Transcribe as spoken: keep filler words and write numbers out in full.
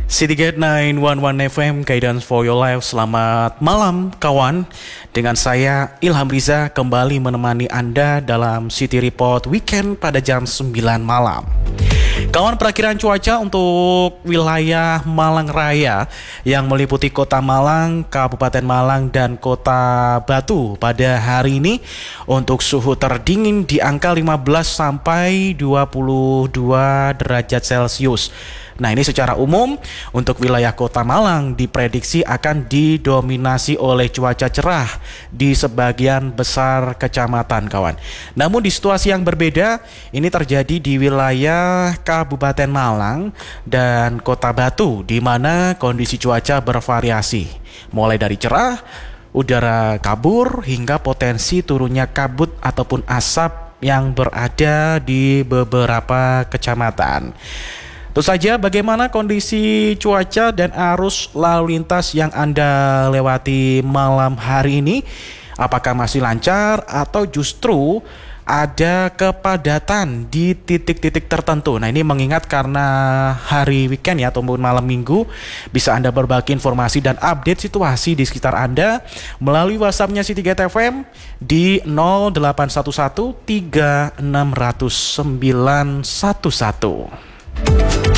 City Gate sembilan satu satu F M, Guidance for Your Life. Selamat malam kawan. Dengan saya Ilham Riza kembali menemani Anda dalam City Report Weekend pada jam sembilan malam. Kawan, perakiran cuaca untuk wilayah Malang Raya yang meliputi Kota Malang, Kabupaten Malang, dan Kota Batu pada hari ini untuk suhu terdingin di angka lima belas sampai dua puluh dua derajat Celcius. Nah, ini secara umum untuk wilayah Kota Malang diprediksi akan didominasi oleh cuaca cerah di sebagian besar kecamatan, kawan. Namun di situasi yang berbeda, ini terjadi di wilayah Kabupaten Malang dan Kota Batu, di mana kondisi cuaca bervariasi, mulai dari cerah, udara kabur, hingga potensi turunnya kabut ataupun asap yang berada di beberapa kecamatan. Tentu saja, bagaimana kondisi cuaca dan arus lalu lintas yang Anda lewati malam hari ini? Apakah masih lancar atau justru ada kepadatan di titik-titik tertentu? Nah, ini mengingat karena hari weekend ya, ataupun malam minggu, bisa Anda berbagi informasi dan update situasi di sekitar Anda melalui WhatsApp-nya Citygate F M di nol delapan satu satu tiga enam nol nol sembilan satu satu.